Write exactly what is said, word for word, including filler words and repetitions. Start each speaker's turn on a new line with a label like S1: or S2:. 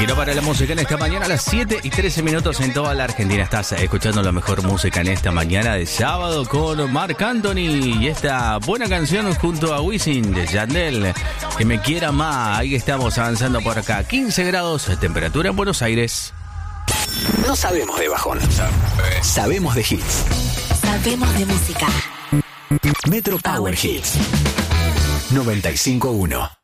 S1: quiero para la música en esta mañana a las siete y trece minutos en toda la Argentina. Estás escuchando la mejor música en esta mañana de sábado con Marc Anthony y esta buena canción junto a Wisin de Yandel, Que me quiera más. Ahí estamos avanzando por acá. quince grados, temperatura en Buenos Aires.
S2: No sabemos de bajón, sabemos de hits.
S3: Sabemos de música.
S2: Metro Power Hits noventa y cinco punto uno.